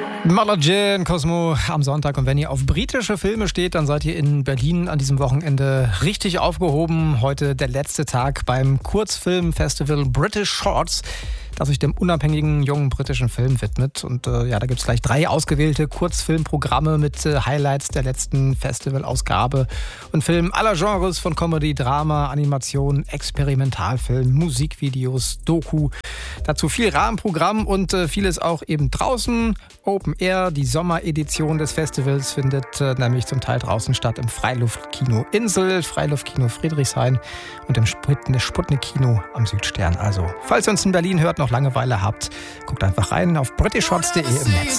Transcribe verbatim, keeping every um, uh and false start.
Malagin, Cosmo am Sonntag. Und wenn ihr auf britische Filme steht, dann seid ihr in Berlin an diesem Wochenende richtig aufgehoben. Heute der letzte Tag beim Kurzfilmfestival British Shorts, das sich dem unabhängigen jungen britischen Film widmet. Und äh, ja, da gibt es gleich drei ausgewählte Kurzfilmprogramme mit äh, Highlights der letzten Festivalausgabe und Filmen aller Genres, von Comedy, Drama, Animation, Experimentalfilm, Musikvideos, Doku. Dazu viel Rahmenprogramm und äh, vieles auch eben draußen. Open Air, die Sommeredition des Festivals findet äh, nämlich zum Teil draußen statt im Freiluftkino Insel, Freiluftkino Friedrichshain und im Sputnik-Kino am Südstern. Also, falls ihr uns in Berlin hört, noch Langeweile habt, guckt einfach rein auf british shorts punkt de im Netz.